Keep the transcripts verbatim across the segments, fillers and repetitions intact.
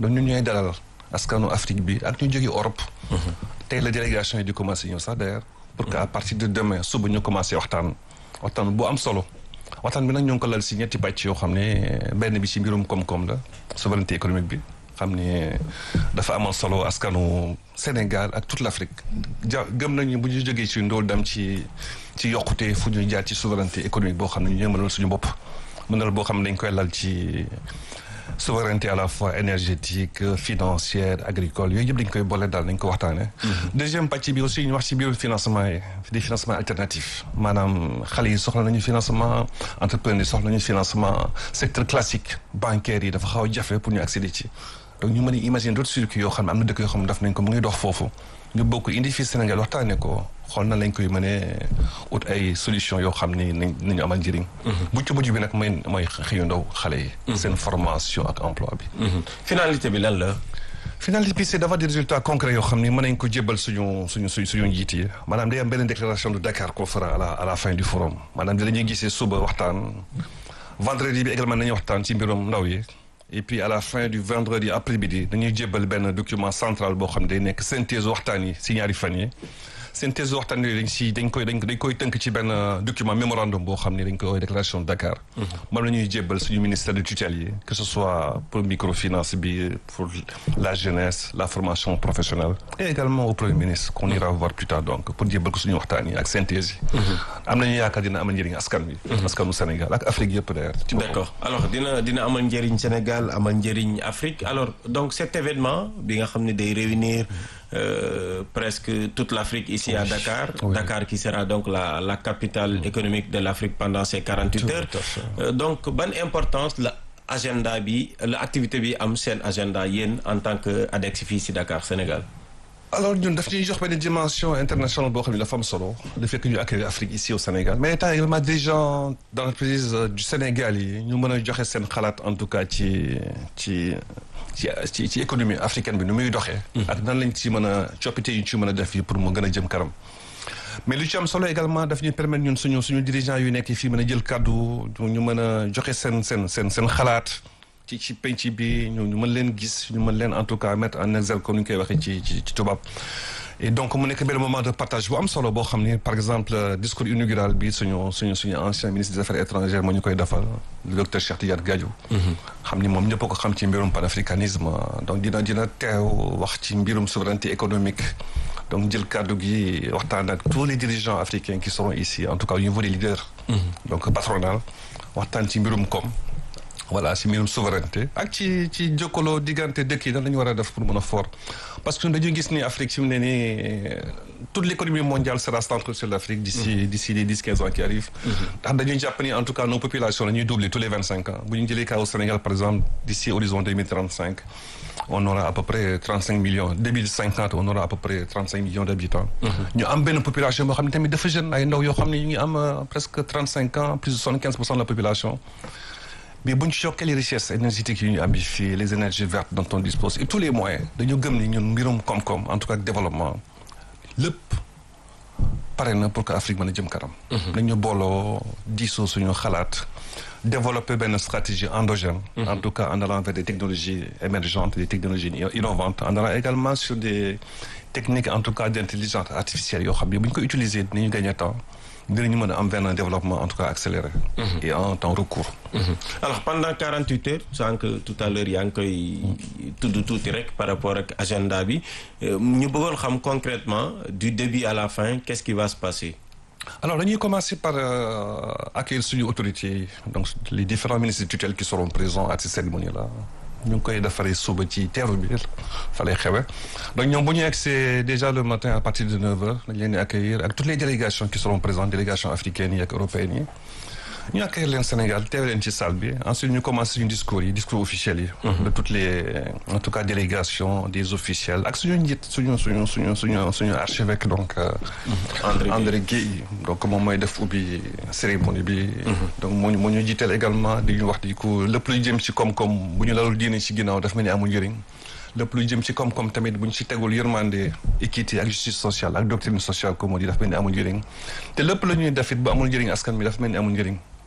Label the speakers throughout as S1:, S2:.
S1: donc ñun ñooy dalal askanu Afrique bi ak ñu jógee Europe. tey la délégation yi di commencé ñëw sax d'ailleurs. pour que à partir de demain suba ñu commencé waxtaan waxtaan bu am solo. waxtaan bi nag ñu ngi ko lal si ñetti pàcc yoo xam ne benn bi ci mbirum koom-koom la souveraineté économique bi xam ne dafa amal solo askanu Sénégal ak toute l'Afrique ja gëm nañu bu ñu jógee ci ndóol dem ci ci yokkute fu ñuy jaar ci souveraineté économique boo xam ne ñu mënal suñu bopp mënal boo xam ne dañ koy lal ci souveraineté à la fois énergétique financière agricole yooyu yëpp dañ koy boole daal dañ ko waxtaane deuxième pàcc bi aussi ñu wax ci biir financement yi des financements alternatifs maanaam xale yi soxla nañu financement entrepreneurs yi soxla nañu financement secteur classique bancaire yi dafa xaw a jafe pour ñu accéder ci donc ñu mën a imaginer d'autres circuits yoo xam ne am na dëkk yoo xam ne daf nañ ko mu ngi dox foofu ñu bokk indi fii Sénégal waxtaane ko xool na lañ koy mënee ut ay solution yoo xam ni nañ nañu amal njëriñ bu ci mujj bi nag mooy mooy xëyu ndaw xale yi seen formation ak emploi bi
S2: finalité bi lan la
S1: finalité bi c'est d'avoir des résultats concrets yoo xam ni mën nañ ko jébbal suñu suñu suñ suñu njiit yi maanaam day am benn déclaration de Dakar qu'on fera à la à la fin du forum maanaam di la ñuy gisee suba waxtaan vendredi bi également nañu waxtaan ci mbirum ndaw yi et puis à la fin du vendredi après-midi dañuy jébbal benn document central boo xam ne day nekk synthèse waxtaan yi si ñaari fan yi synthèse waxtaan yooyu dañ si dañ koy dañ koy tënk ci benn document mémorandum boo xam ne dañ koy déclaration de Dakar moom la ñuy jébbal suñu ministère de tutelle yi que ce soit pour microfinance bi pour la jeunesse la formation professionnelle et également au premier ministre qu'on ira voir plus tard donc pour jébbal ko suñu waxtaan yi ak synthèse yi am nañu yaakaar dina amal njëriñ askan bi askanu Sénégal ak Afrique yëpp d'ailleurs
S2: d'accord alors dina dina amal njëriñ Sénégal amal njëriñ Afrique alors donc cet événement bi nga xam ne day réunir Euh, presque toute l'Afrique ici oui. à Dakar oui. Dakar qui sera donc la la capitale oui. économique de l'Afrique pendant ces quarante-huit heures euh, donc ban importance la agenda bi la activité bi am seen agenda yéen en tant que ADEX fii si Dakar Sénégal
S1: alors ñun daf ñuy jox benn dimension internationale boo xam ne dafa am solo le fait que ñu accueillir l'Afrique ici au Sénégal mais étant également des gens d'entreprise du Sénégal yi ñu mën a joxe seen xalaat en tout cas ci ci ci ci ci économie africaine bi nu muy doxee. ak nan lañ ci mën a coppite yu ñu ci mën a def yi pour mu gën a jëm kanam. mais lu ci am solo également daf ñuy permettre ñun suñu suñu dirigeants yu nekk fii mën a jël kàddu ñu mën a joxe seen seen seen seen xalaat ci ci penc bi ñu ñu mën leen gis ñu mën leen en tout cas mettre en exergue comme ni ñu koy waxee ci ci ci tubaab. et donc mu nekk benn moment de partage bu am solo boo xam ni par exemple discours inaugural bi suñu suñu suñu ancien ministre des affaires étrangères moo ñu koy defal le docteur Cheikh Tidiane Gadio. xam ni moom ñëpp ko xam ci mbirum panafricanisme donc dina dina teew wax ci mbirum souveraineté économique donc jël kàddu gi waxtaan ak tous les dirigeants africains qui seront ici en tout cas au niveau des leaders. donc patronal waxtaan ci mbirum koom. voilà si mbirum souveraineté ak ci ci jokkaloo diggante dëkk yi nan la ñu war a def pour mën a fort parce que dañu gis ni Afrique fi mu ne nii toute l'économie mondiale sera centrée sur l'Afrique d'ici d'ici les dix quinze ans qui arrivent ndax dañuy jàpp ni en tout cas nos populations dañuy doubler tous les vingt cinq ans bu ñu jëlee cas au Sénégal par exemple d'ici horizon deux mille trente-cinq on aura à peu près trente-cinq millions deux mille cinquante on aura à peu près trente-cinq millions d'habitants ñu am benn population boo xam ne tamit dafa jeune ay ndaw yoo xam ne ñu ngi am presque trente-cinq ans plus de soixante-quinze pour cent de la population mais bu ñu ci yokkee les richesses énergétiques yu ñu am fii les énergies vertes dont on dispose et tous les moyens dañu gëm ni ñun mbirum koom-koom en tout cas développement lépp pare na pour que Afrique mën a jëm kanam. nañu booloo diisoo suñu xalaat développer benn stratégie endogène. en tout cas en allant vers des technologies émergentes des technologies innovantes en allant également sur des techniques en tout cas d'intelligence artificielle yoo xam ne bu ñu ko utiliser dinañu gagner temps. dinañu mën a am benn développement en tout cas accéléré. Mm-hmm. et en temps recours.
S2: Mm-hmm. alors pendant quarante-huit heures sans que tout à l'heure yaa ngi koy tudd tuuti rek par rapport ak agenda bi ñu bëggoon xam concrètement du début à la fin qu'est-ce qui va se passer.
S1: alors dañuy commencer par euh, accueillir suñu autorités donc les différents ministres de tutelle qui seront présents à cette cérémonie là. ñu ngi koy defaree suba ci teeru bi fa lay xewe donc ñoom bu ñu eggsee déjà le matin à partir de neuf heures dañ leen di accueillir ak toutes les délégations qui seront présentes délégations africaines yi ak européennes yi ñu accueillir leen Sénégal teew leen ci salle bi ensuite ñu commencé suñu discours yi discours officiels yi de toutes les en tout cas délégations des officiels ak suñu njiit suñu suñu suñu suñu suñu archevêque donc André André Guèye donc moom mooy def ubbi cérémonie bi donc moo moo ñu jiiteel également di ñu wax di ko lépp luy jëm ci koom-koom bu ñu lalul diine ci ginnaaw daf mel ni amul njëriñ lépp luy jëm ci koom-koom tamit bu ñu ci tegul yërmande équité ak justice sociale ak doctrine sociale comme on dit daf mel ni amul njëriñ te lépp la ñuy def it bu amul njëriñ askan bi daf mel ni amul njëriñ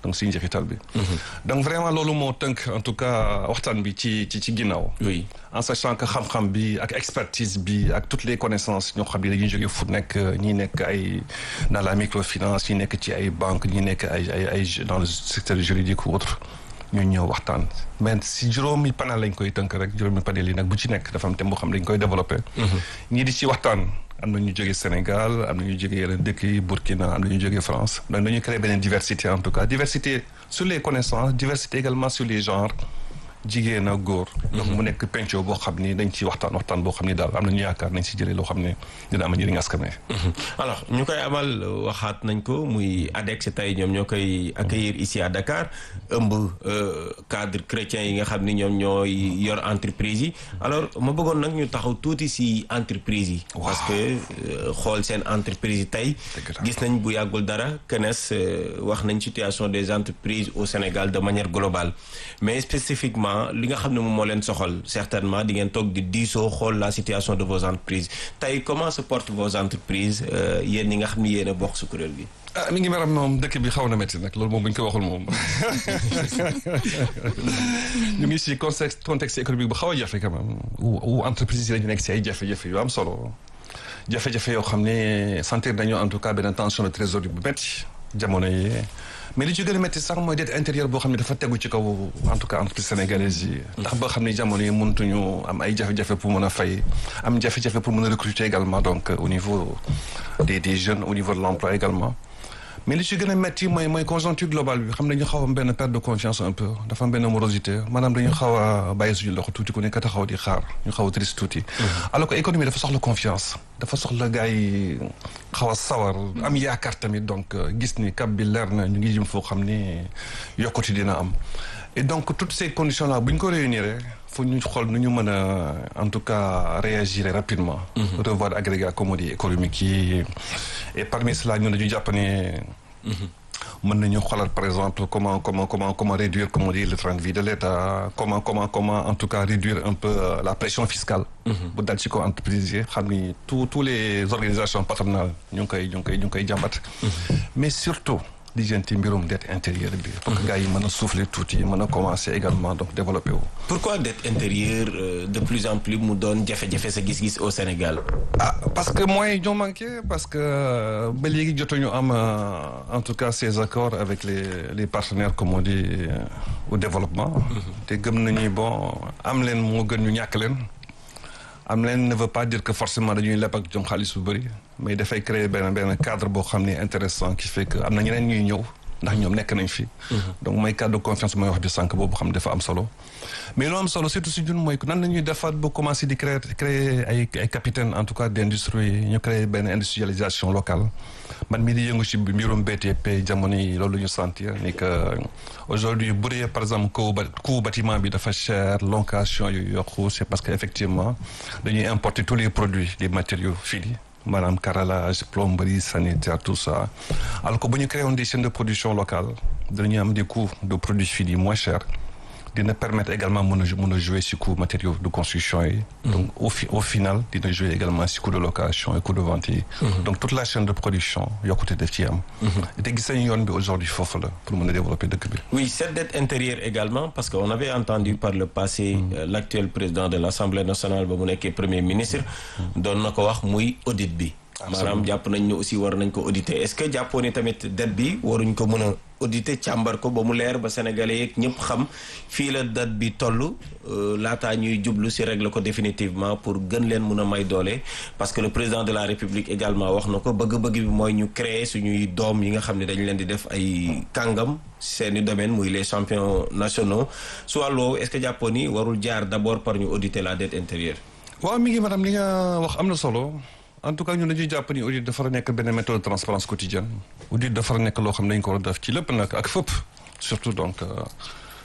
S1: donc si njeexital bi. donc vraiment loolu moo tënk en tout cas waxtaan bi ci ci ci ginnaaw.
S2: oui
S1: en sachant que xam-xam bi ak expertise bi ak toutes les connaissances ñoo xam ne dañuy jógee fu nekk ñi nekk ay dans la microfinance ñi nekk ci ay banques ñi nekk ay ay ay dans le secteur juridique ou autre ñu ñëw waxtaan. mais si juróomi panel lañ koy tënk rek juróomi panel yi nag bu ci nekk dafa am thème boo xam ne dañ koy développé. ñii di ci waxtaan. am na ñu jógee Sénégal am na ñu jógee yeneen dëkk yi Burkina am na ñu jógee France donc dañuy créer beneen diversité en tout cas diversité sur les connaissances diversité également sur les genres jigéen ak góor. donc mu nekk penco boo xam ni dañ ci waxtaan waxtaan boo xam ni daal am na ñu yaakaar nañ si jëlee loo xam ne dina am njëriñ askan wi.
S2: alors ñu koy amal waxaat nañ ko muy ADEX tey ñoom ñoo koy accueillir ici à Dakar ëmb cadre chrétien yi nga xam ni ñoom ñooy yor entreprise yi alors ma bëggoon nag ñu taxaw tuuti si entreprise yi. parce que xool seen entreprise yi tey. gis nañ bu yàggul dara C N E S wax nañ situation des entreprises au Sénégal de manière globale mais spécifiquement. li nga xam ne moom moo leen soxal certainement di ngeen toog di diisoo xool la situation de vos entreprises tey comment se portent vos entreprises yéen ñi nga xam ne yéen a bokk su kuréel gi.
S1: ah mi ngi meram moom dëkk bi xaw na métti nag loolu moom bu ñu ko waxul moom ñu ngi si contexte contexte économique bu xaw a jafe quand même où entreprise yi dañu nekk si ay jafe-jafe yu am solo jafe-jafe yoo xam ne sentir nañu en tout cas benn tension de trésorerie bu métti jamono yi. mais li ci gën a métti sax mooy dette intérieure boo xam ne dafa tegu ci kaw en tout cas entreprise sénégalaise yi. ndax ba xam ne jamono yi mëntuñu am ay jafe-jafe pour mën a fay am jafe-jafe pour mën a recruter également donc au niveau des des jeunes au niveau de l'emploi également. mais li ci gën a métti mooy mooy conjoncture globale bi xam ne dañu xaw a am benn perte de confiance un peu dafa am benn morosité maanaam dañu xaw a bàyyi suñu loxo tuuti ku nekk taxaw di xaar ñu xaw a triste tuuti. alors que économie dafa soxla confiance dafa soxla gars yi xaw a sawar am yaakaar tamit donc gis ni cap bi leer na ñu ngi jëm foo xam ni yokkute dina am. et donc toutes ces conditions là bu ñu ko réunir faut ñu xool nu ñu mën a en tout cas réagir rapidement. revoir agrégat comme on dit économique yi et parmi cela ñun dañu jàpp ne. mën nañu xoolal par exemple comment comment comment comment réduire comme on dit le train de vie de l'État comment comment comment en tout cas réduire un peu la pression fiscale. bu dal ci ko entreprise yi xam ni tous tous les organisations patronales ñu ngi koy ñu ngi koy ñu ngi koy jàmbat. mais surtout. lijjanti mbirum dette intérieure bi. pour que gars yi mën a souffler tuuti mën a commencer également donc développer wu.
S2: pourquoi dette intérieure euh, de plus en plus mu doon jafe-jafe sa gis-gis au Sénégal.
S1: ah parce que moyens ñoo manqué parce que ba léegi jotuñu am en tout cas ces accords avec les les partenaires comme on dit au développement. te gëm nañu bon am leen moo gën ñu ñàkk leen. am leen ne veut pas dire que forcément dañuy leb ak jom xaalis bu bëri mais dafay créer benn benn cadre boo xam ne intéressant qui fait que am na ñeneen ñuy ñëw ndax ñoom nekk nañ fi. donc mooy cadre de confiance mooy wax di sànq boobu xam ne dafa am solo. mais lu am solo surtout si ñun mooy nan la ñuy defaat ba commencer di créer créer ay ay capitaine en tout cas d' industrie ñu créer benn industrialisation locale. man mii di yëngu si mbirum B T P jamono yi loolu ñu sentir ni que aujourd'hui bu dee par exemple coût bâtiment bi dafa cher location yu yokku c'est parce que effectivement dañuy importer tous les produits des matériaux finis maanaam carrelage plomberie sanitaire tout ça alors que bu ñu créé woon des chaînes de production locales dañuy am des coûts de produits finis moins chers dina permettre également mën a mën a jouer si coût matériaux de construction yi. donc au fi au final dina jouer également si coût de location et coût de vente yi. donc toute la chaîne de production yokkute def ci am. te gis nañu yoon bi aujourd'hui foofu la pour mën a développer dëkk bi.
S2: oui cette dette intérieure également parce que on avait entendu par le passé euh, l'actuel président de l'Assemblée nationale ba mu nekkee premier ministre. doon na ko wax muy audit bi. maanaam jàpp nañ ne aussi war nañ ko auditer est-ce que jàppoo ni tamit dette bi waruñ ko mën a auditer càmbar ko ba mu leer ba sénégalais yeeg ñëpp xam fii la dette bi toll laataa ñuy jublu si régler ko définitivement pour gën leen mën a may doole parce que le président de la république également wax na ko bëgg-bëgg bi mooy ñu créer suñuy doom yi nga xam ne dañ leen di def ay kàngam seeni domaine muy les champions nationaux soit loolu est-ce que jàppoo ni warul jaar d'abord par ñu auditer la dette intérieure.
S1: waaw mi ngi madame li nga wax am na solo. en tout cas ñun dañuy jàpp ni audit dafa nekk benn méthode de transparence quotidienne audit dafa nekk loo xam ne dañu ko war a def ci lépp nag ak fépp surtout donc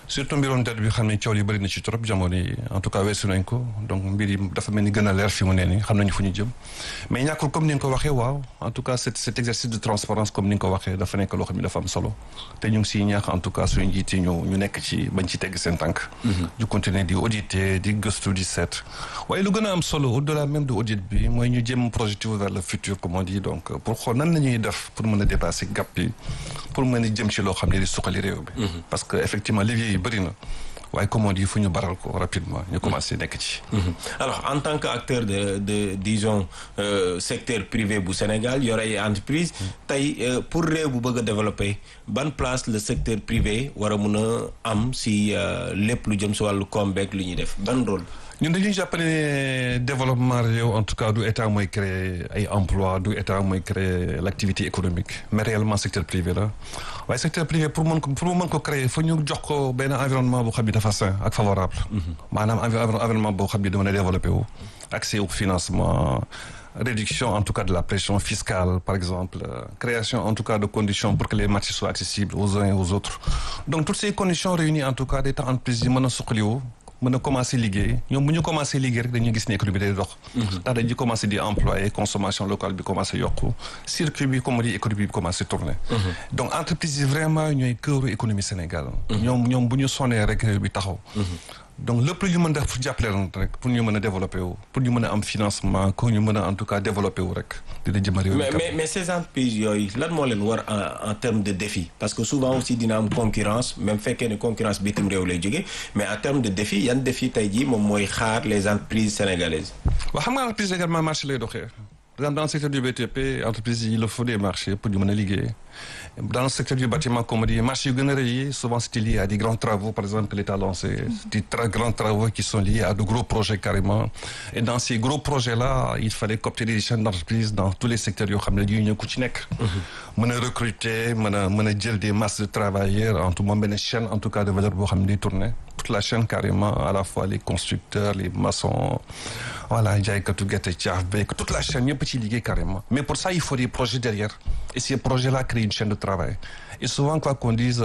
S1: surtout mbirum dette bi xam ne coow li bëri na ci trop jamono yi en tout cas weesu nañ ko donc mbir yi dafa mel ni gën a leer fi mu ne nii xam nañu fu ñu jëm mais ñàkkul comme ni nga ko waxee waaw en tout cas cet cet exercice de transparence comme ni nga ko waxee dafa nekk loo xam ne dafa am solo te ñu ngi siy ñaax en tout cas suñu njiit yi ñu ñu nekk ci bañ ci tegg seen tànk di continuer di auditer di gëstu di seet waaye lu gën a am solo au delà même de audit bi mooy ñu jéem projeter vers le futur comme on dit donc pour xool nan la ñuy def pour mën a dépasser gap bi pour mën a jëm ci loo xam ne di suqali réew bi parce que effectivement levier yi bëri na waaye comme on dit fu ñu baral ko rapidement ñu commencé nekk ci.
S2: alors en tant que acteur de de disons euh, secteur privé bu Sénégal yore ay entreprise tey euh, pour réew bu bëgg a développer ban place le secteur privé war a mun a am si euh, lépp lu jëm si wàllu koom beeg lu ñuy def ban rôle.
S1: ñun dañuy jàpp ne développement réew en tout cas du état mooy créer ay emploi du état mooy créer l'activité économique mais réellement secteur privé la waaye secteur privé pour mën ko pour mu mën ko créer fa ñu jox ko benn environnement boo xam ne dafa sain ak favorable maanaam environnement boo xam ne dama ne développé wu accès au financement réduction en tout cas de la pression fiscale par exemple euh, création en tout cas de conditions pour que les marchés soient accessibles aux uns et aux autres donc toutes ces conditions réunies en tout cas day tax entreprise yi mën a suqaliwu mën a commencé liggéey ñoom bu ñu commencé liggéey rek dañuy gis ne économie day dox ndax dañuy commencé di employer consommation locale bi commencé yokku circuit bi comme di économie bi commencé tourner donc entreprise yi vraiment ñooy këru économie Sénégal ñoom ñoom bu ñu sonnee rek réew bi taxaw donc lépp lu ñu mën def pour jàppale leen rek pour ñu mën a développer wu pour ñu mën a am financement ko ñu mën a en tout cas développer wu rek dina jëma réew
S2: mais mais mais ces entreprises yooyu lan moo leen war en en termes de défi parce que souvent aussi dina am concurrence même fekkee ne concurrence bitim réew lay jógee mais en termes de défi yan défi tey jii moom mooy xaar les entreprises sénégalaises.
S1: waaw xam nga entreprise également marché lay doxee par exemple dans le secteur du B T P entreprise yi il faut des marchés pour ñu mën a liggéey dans le secteur du bâtiment comme on dit marché yu gën a rëy souvent c'était lié à des grands travaux par exemple que l'État a lancé des très grands travaux qui sont liés à de gros projets carrément et dans ces gros projets là il fallait coopter des chaînes d'entreprise dans tous les secteurs yoo xam ne yu ñu ku ci nekk mën a recruter mën a mën a jël des masses de travailleurs en tout moom benn chaîne en tout cas de valeur boo xam ne di tourner toute la chaîne carrément à la fois les constructeurs les maçons voilà jaaykatu gerte caaf beeg toute la chaîne ñëpp ci liggéey carrément mais pour ça il faut des projets derrière et ces projets là créent une chaîne de travail et souvent quoi qu'on dise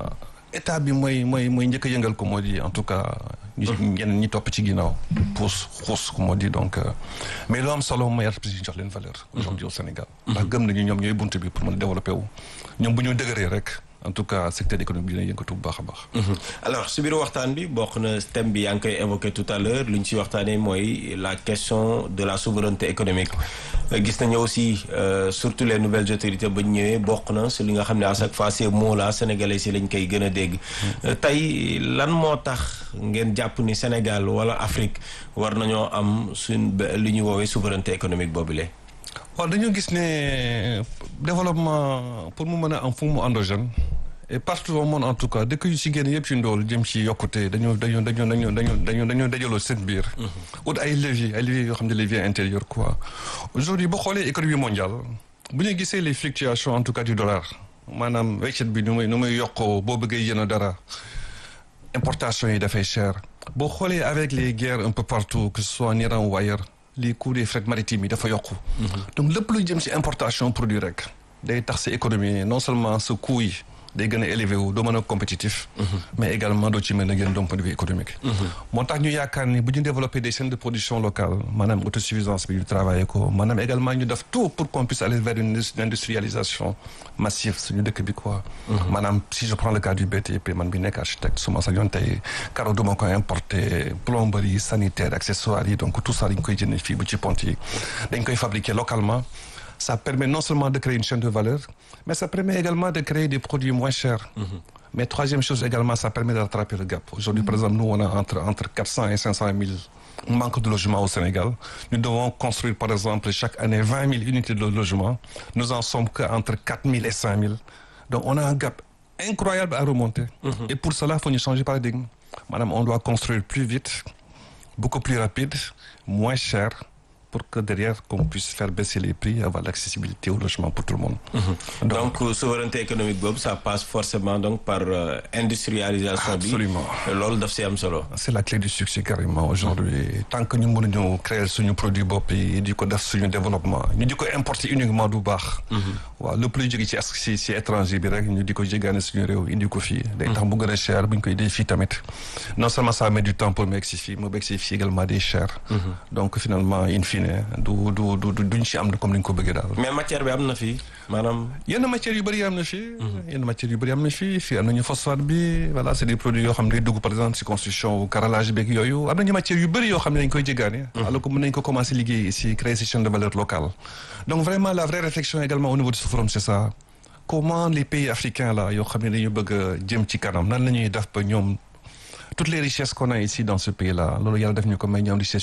S1: état bi mooy mooy mooy njëkk a yëngal comme on dit en tout cas ñu ñeneen ñi topp ci ginnaaw pousse xuus comme on dit donc mais loo am solo mooy entreprise yi jox leen valeur aujourd'hui au Sénégal ndax gëm nañu ñoom ñooy buntu bi pour mën a développer wu ñoom bu ñu dëgëree rek en tout cas secteur économique bi dina yëngatu bu baax a baax.
S2: alors si biir waxtaan bi bokk na thème bi yaa ngi koy évoqué tout à l'heure lu ñu ci waxtaanee mooy la question de la souveraineté économique gis nañu aussi euh, surtout les nouvelles autorités ba ñu ñëwee bokk na si li nga xam ne à chaque fois ces mots là sénégalais si lañ koy gën a dégg. tey lan moo tax ngeen jàpp ni Sénégal wala Afrique war nañoo am suñ li ñuy woowee souveraineté économique boobule.
S1: waaw dañoo gis ne développement pour mu mën a am fu mu endogène et partout au monde en tout cas dëkk yu si génn yëpp ci ndool jëm ci yokkute dañoo dañoo dañoo dañoo dañoo dañoo dañoo dajaloo seen biir. ut ay leviers ay leviers yoo xam ne leviers intérieurs quoi. aujourd'hui boo xoolee économie mondiale bu ñu gisee les fluctuations en tout cas du dollar maanaam weccet bi nu muy nu muy yokkoo boo bëggee yéen dara importation yi dafay cher boo xoolee avec les guerres un peu partout que ce soit en Iran ou ailleurs. les coûts des frais maritimes yi dafa yokku donc lépp lu jëm ci importation produit rek day tax sa économie non seulement sa coût yi day gën a élevé wu doo mën a compétitif mais également doo ci mën a gën d'un point de vue économique moo tax ñu yaakaar ni bu ñu développer des chaînes de production locale maanaam autosuffisance bi ñu travaillé ko maanaam également ñu def tout pour qu'on puisse aller vers une industrialisation massive suñu dëkk bi quoi maanaam si je prends le cas du B T P man bi nekk architecte suma sañoon tey carreau duma ko importer plomberie sanitaire accessoires yi donc tout ça dañ koy jënd fii bu ci pont yi dañ koy fabriquer localement. Ça permet non seulement de créer une chaîne de valeur, mais ça permet également de créer des produits moins chers. Mm-hmm. Mais troisième chose également, ça permet de rattraper le gap. Aujourd'hui, mm-hmm. par exemple, nous, on a entre, entre quatre cents et cinq cent mille manque de logement au Sénégal. Nous devons construire, par exemple, chaque année vingt mille unités de logement. Nous en sommes qu'entre quatre mille et cinq mille. Donc, on a un gap incroyable à remonter. Mm-hmm. Et pour cela, il faut nous changer de paradigme. Madame, on doit construire plus vite, beaucoup plus rapide, moins cher, pour que derrière qu'on puisse faire baisser les prix, avoir l'accessibilité au logement pour tout le monde.
S2: Mm-hmm. donc, donc souveraineté économique boobu ça passe forcément donc par euh, industrialisation bi.
S1: Absolument.
S2: loolu daf si am solo.
S1: c'est la clé du succès carrément aujourd'hui mm-hmm. tant que ñu mënuñu créer suñu produit bopp yi di ko def suñu développement ñu di ko importer uniquement du baax. waaw le plus jóge ci ci ci étranger bi rek ñu di ko jégaane suñu réew indi ko fii. day tax bu gën a cher bu ñu koy dee fii tamit non seulement ça met du temps pour mu egsi fii mu egsi fii également day cher. donc finalement in fine du du du duñ ci am comme ni ñu ko bëggee daal.
S2: mais matière bi am na fii maanaam.
S1: yenn matières yu bëri am na fii. yenn matières yu bëri am na fii fii am nañu phosphate bi voilà c'est des produits yoo xam ne day dugg par exemple ci construction carrelage beeg yooyu am nañu matières yu bëri yoo xam ne dañ koy jégaane. alors que mën nañu ko commencer liggéey ici créer ces chaînes de valeur locale. donc vraiment la vraie réflexion également au niveau de ce forum c'est ça comment les pays africains là yoo xam ne dañu bëgg a jëm ci kanam nan la ñuy def ba ñoom toutes les richesses qu'on a ici dans ce pays là loolu yàlla def ñu ko may ñu am richesse